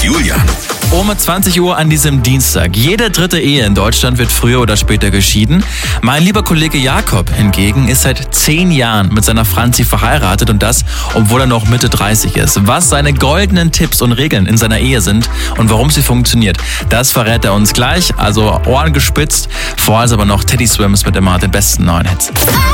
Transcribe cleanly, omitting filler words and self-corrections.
Julian. Um 20 Uhr an diesem Dienstag. Jede dritte Ehe in Deutschland wird früher oder später geschieden. Mein lieber Kollege Jakob hingegen ist seit 10 Jahren mit seiner Franzi verheiratet und das, obwohl er noch Mitte 30 ist. Was seine goldenen Tipps und Regeln in seiner Ehe sind und warum sie funktioniert, das verrät er uns gleich. Also Ohren gespitzt, vorher ist aber noch Teddy Swims mit immer den besten neuen Hits.